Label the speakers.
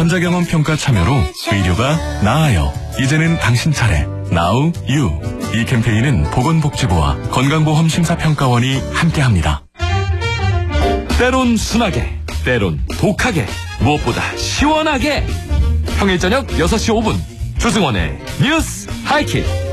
Speaker 1: 전자경험 평가 참여로 의료가 나아요. 이제는 당신 차례. Now You. 이 캠페인은 보건복지부와 건강보험심사평가원이 함께합니다.
Speaker 2: 때론 순하게, 때론 독하게, 무엇보다 시원하게. 평일 저녁 6시 5분 조승원의 뉴스 하이킥.